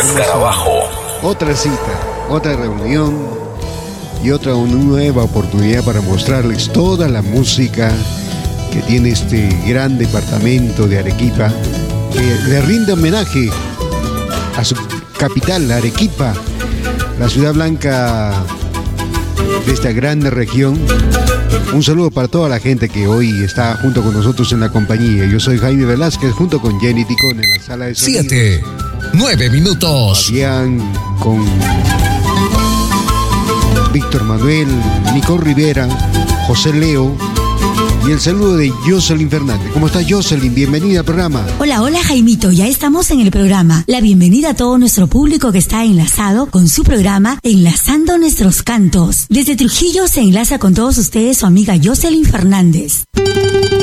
Escarabajo. Otra cita, otra reunión y otra nueva oportunidad para mostrarles toda la música que tiene este gran departamento de Arequipa, que le rinde homenaje a su capital, Arequipa, la ciudad blanca de esta grande región. Un saludo para toda la gente que hoy está junto con nosotros en la compañía. Yo soy Jaime Velázquez, junto con Jenny Ticón en la sala de sonido. 7-9 minutos. Fabián con Víctor Manuel, Nicole Rivera, José Leo y el saludo de Jocelyn Fernández. ¿Cómo estás, Jocelyn? Bienvenida al programa. Hola, Jaimito, ya estamos en el programa. La bienvenida a todo nuestro público que está enlazado con su programa Enlazando Nuestros Cantos. Desde Trujillo se enlaza con todos ustedes su amiga Jocelyn Fernández.